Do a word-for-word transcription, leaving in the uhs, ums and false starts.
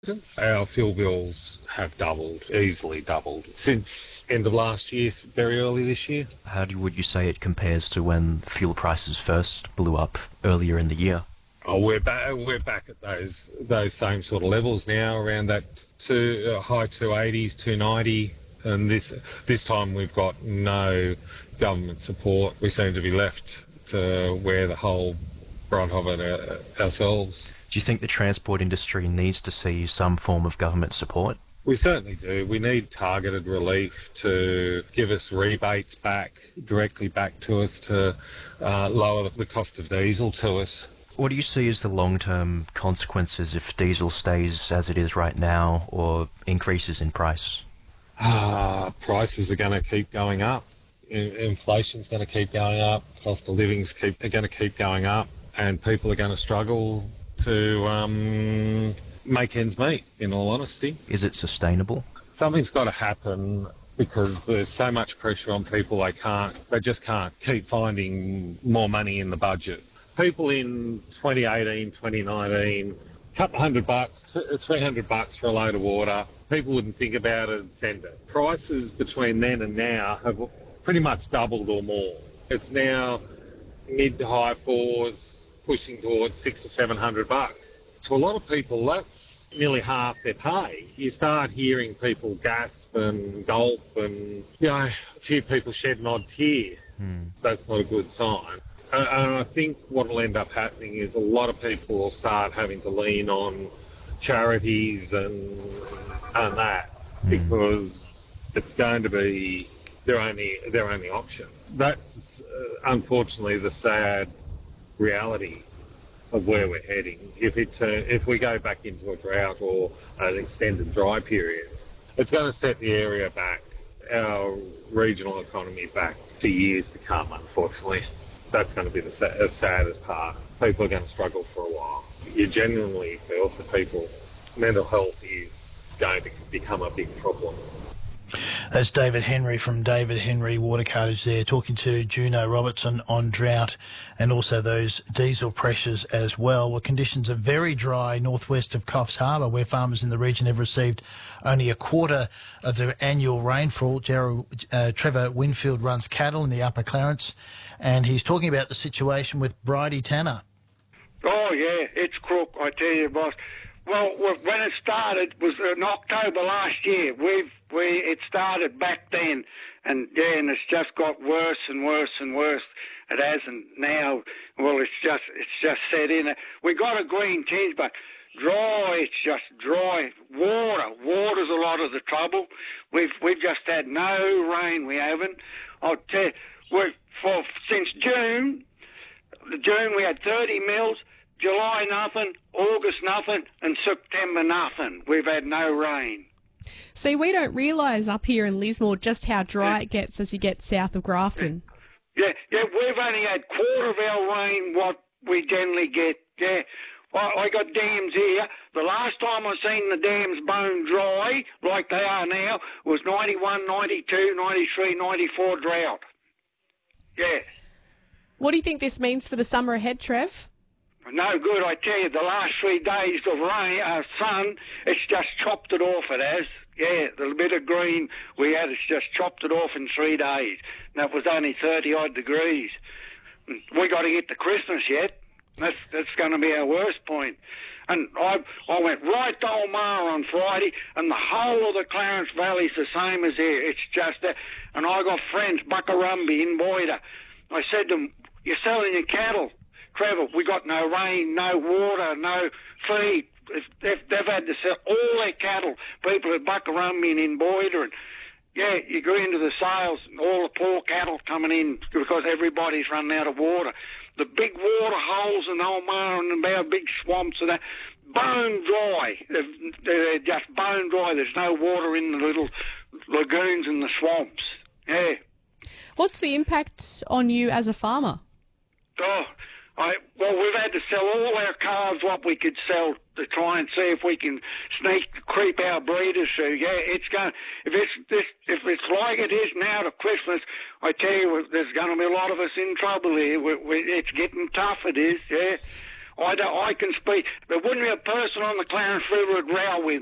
Our fuel bills have doubled, easily doubled, since end of last year, very early this year. How do, would you say it compares to when fuel prices first blew up earlier in the year? Oh, we're back. We're back at those those same sort of levels now, around that two, uh, high two eighties, two ninety, and this this time we've got no government support. We seem to be left to wear the whole brunt of it uh, ourselves. Do you think the transport industry needs to see some form of government support? We certainly do. We need targeted relief to give us rebates back, directly back to us, to uh, lower the cost of diesel to us. What do you see as the long-term consequences if diesel stays as it is right now or increases in price? Ah, prices are going to keep going up. In- inflation's going to keep going up. Cost of living's keep are going to keep going up, and people are going to struggle to um, make ends meet. In all honesty, is it sustainable? Something's got to happen because there's so much pressure on people. They can't. They just can't keep finding more money in the budget. People in twenty eighteen, twenty nineteen, a couple hundred bucks, three hundred bucks for a load of water, people wouldn't think about it and send it. Prices between then and now have pretty much doubled or more. It's now mid to high fours, pushing towards six or seven hundred bucks. To a lot of people, that's nearly half their pay. You start hearing people gasp and gulp, and you know, a few people shed an odd tear. Hmm. That's not a good sign. And I think what will end up happening is a lot of people will start having to lean on charities and and that mm. because it's going to be their only their only option. That's uh, unfortunately the sad reality of where we're heading. If it uh, if we go back into a drought or an extended dry period, it's going to set the area back, our regional economy back for years to come, unfortunately. That's going to be the sa- saddest part. People are going to struggle for a while. You genuinely feel for people, mental health is going to become a big problem. That's David Henry from David Henry Water Cartage there, talking to Juno Robertson on drought and also those diesel pressures as well. Well, conditions are very dry northwest of Coffs Harbour, where farmers in the region have received only a quarter of their annual rainfall. Gerald, uh, Trevor Winfield runs cattle in the Upper Clarence, and he's talking about the situation with Bridie Tanner. Oh, yeah, it's crook, I tell you, boss. Well, when it started was in October last year. We've we it started back then, and yeah, and it's just got worse and worse and worse. It hasn't now. Well, it's just it's just set in. We got a green tinge, but dry. It's just dry. Water, water's a lot of the trouble. We've we've just had no rain. We haven't. I'll tell you, we've for since June. June we had thirty mils. July nothing, August nothing, and September nothing. We've had no rain. See, we don't realise up here in Lismore just how dry yeah. it gets as you get south of Grafton. Yeah, yeah, we've only had quarter of our rain what we generally get. Yeah, I, I got dams here. The last time I seen the dams bone dry, like they are now, was ninety-one, ninety-two, ninety-three, ninety-four drought. Yeah. What do you think this means for the summer ahead, Trev? No good, I tell you. The last three days of rain, uh, sun, it's just chopped it off, it has. Yeah, the bit of green we had, it's just chopped it off in three days. And that was only thirty-odd degrees. We got to get to Christmas yet. That's that's going to be our worst point. And I I went right to Omara on Friday, and the whole of the Clarence Valley's the same as here. It's just that. And I got friends, Buckarumby in Boyder. I said to them, you're selling your cattle. Trevor, we got no rain, no water, no feed. They've, they've had to sell all their cattle. People at Buckarumby and in Boyder, and yeah, you go into the sales, all the poor cattle coming in because everybody's running out of water. The big water holes in Omar and about big swamps and that, bone dry. They're, they're just bone dry. There's no water in the little lagoons and the swamps. Yeah. What's the impact on you as a farmer? Oh, I, well, we've had to sell all our calves what we could sell to try and see if we can sneak, creep our breeders through. Yeah, it's going. If it's this, if it's like it is now to Christmas, I tell you, there's going to be a lot of us in trouble here. We, we, it's getting tough. It is. Yeah. I, don't, I can speak. There wouldn't be a person on the Clarence River who'd row with